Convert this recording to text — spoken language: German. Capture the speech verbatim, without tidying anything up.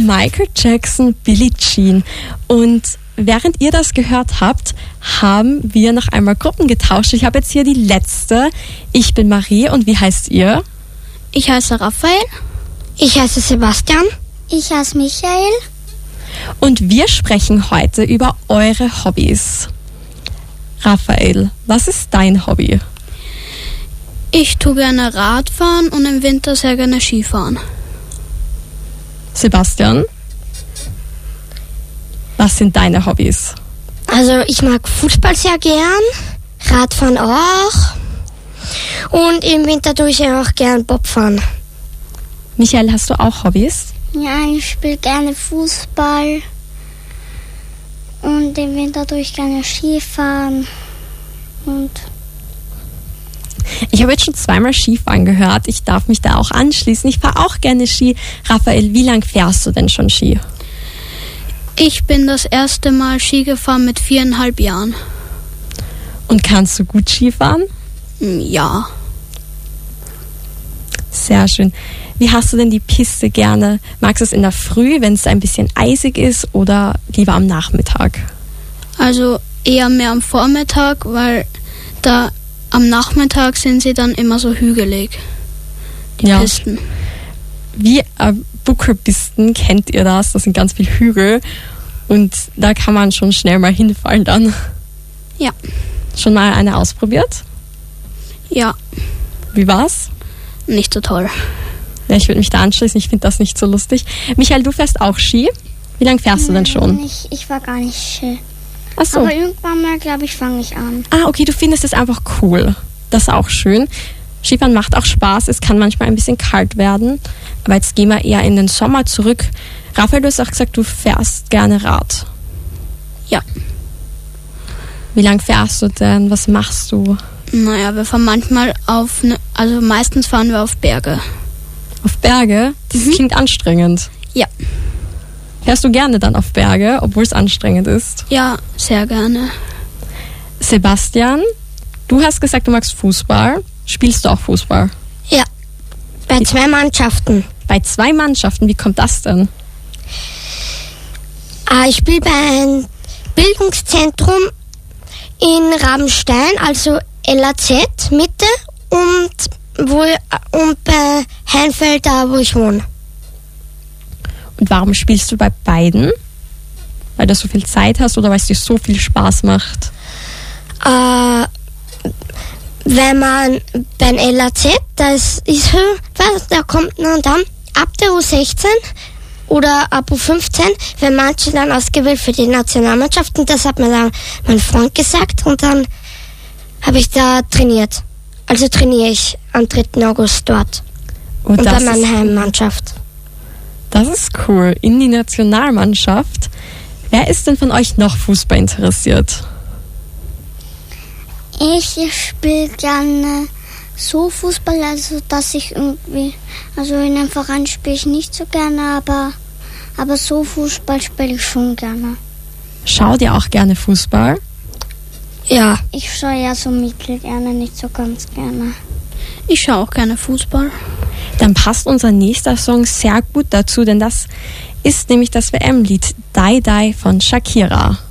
Michael Jackson, Billie Jean. Und während ihr das gehört habt, haben wir noch einmal Gruppen getauscht. Ich habe jetzt hier die letzte. Ich bin Marie und wie heißt ihr? Ich heiße Raphael. Ich heiße Sebastian. Ich heiße Michael. Und wir sprechen heute über eure Hobbys. Raphael, was ist dein Hobby? Ich tue gerne Radfahren und im Winter sehr gerne Skifahren. Sebastian, was sind deine Hobbys? Also ich mag Fußball sehr gern, Radfahren auch und im Winter tue ich auch gern Bobfahren. Michael, hast du auch Hobbys? Ja, ich spiele gerne Fußball und im Winter tue ich gerne Skifahren und ich habe jetzt schon zweimal Skifahren gehört. Ich darf mich da auch anschließen. Ich fahre auch gerne Ski. Raphael, wie lang fährst du denn schon Ski? Ich bin das erste Mal Ski gefahren mit viereinhalb Jahren. Und kannst du gut Skifahren? Ja. Sehr schön. Wie hast du denn die Piste gerne? Magst du es in der Früh, wenn es ein bisschen eisig ist, oder lieber am Nachmittag? Also eher mehr am Vormittag, weil da am Nachmittag sind sie dann immer so hügelig, die ja. Pisten. Wie äh, Buckelpisten, kennt ihr das? Das sind ganz viele Hügel und da kann man schon schnell mal hinfallen dann. Ja. Schon mal eine ausprobiert? Ja. Wie war's? Nicht so toll. Ja, ich würde mich da anschließen, ich finde das nicht so lustig. Michael, du fährst auch Ski? Wie lange fährst du denn schon? Ich, ich war gar nicht Ski. Ach so. Aber irgendwann mal, glaube ich, fange ich an. Ah, okay, du findest es einfach cool. Das ist auch schön. Skifahren macht auch Spaß. Es kann manchmal ein bisschen kalt werden. Aber jetzt gehen wir eher in den Sommer zurück. Raphael, du hast auch gesagt, du fährst gerne Rad. Ja. Wie lang fährst du denn? Was machst du? Naja, wir fahren manchmal auf, ne, also meistens fahren wir auf Berge. Auf Berge? Das mhm. klingt anstrengend. Ja. Fährst du gerne dann auf Berge, obwohl es anstrengend ist? Ja, sehr gerne. Sebastian, du hast gesagt, du magst Fußball. Spielst du auch Fußball? Ja, bei zwei Mannschaften. Bei zwei Mannschaften? Wie kommt das denn? Ah, ich spiele bei einem Bildungszentrum in Rabenstein, also L A Z Mitte und, wo, und bei Heinfeld, da wo ich wohne. Und warum spielst du bei beiden? Weil du so viel Zeit hast oder weil es dir so viel Spaß macht? Äh, wenn man beim L A Z, das ist, was, da kommt man dann ab der U sechzehn oder ab U fünfzehn, wenn manche dann ausgewählt für die Nationalmannschaft, und das hat mir dann mein Freund gesagt und dann habe ich da trainiert. Also trainiere ich am dritten August dort und, und bei meiner Heimmannschaft. Das ist cool. In die Nationalmannschaft. Wer ist denn von euch noch Fußball interessiert? Ich spiele gerne so Fußball, also dass ich irgendwie, also in einem Verein spiele ich nicht so gerne, aber, aber so Fußball spiele ich schon gerne. Schaut ihr auch gerne Fußball? Ja. Ich schaue ja so mittel gerne, nicht so ganz gerne. Ich schaue auch gerne Fußball. Dann passt unser nächster Song sehr gut dazu, denn das ist nämlich das W M-Lied Die Die von Shakira.